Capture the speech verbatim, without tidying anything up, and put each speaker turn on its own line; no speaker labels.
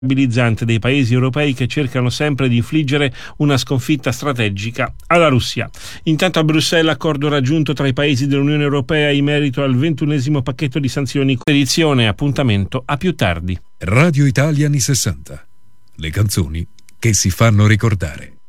stabilizzante dei paesi europei che cercano sempre di infliggere una sconfitta strategica alla Russia. Intanto a Bruxelles l'accordo raggiunto tra i paesi dell'Unione Europea in merito al ventunesimo pacchetto di sanzioni. Edizione, appuntamento a più tardi.
Radio Italia anni sessanta. Le canzoni che si fanno ricordare.